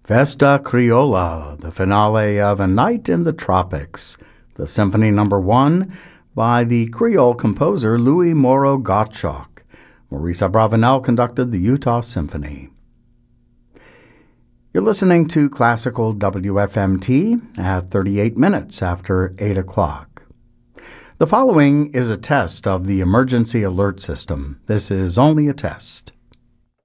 Festa Criolla, the finale of A Night in the Tropics, the Symphony No. 1 by the Creole composer Louis Moreau Gottschalk. Maurice Abravanel conducted the Utah Symphony. You're listening to Classical WFMT at 38 minutes after 8 o'clock. The following is a test of the emergency alert system. This is only a test.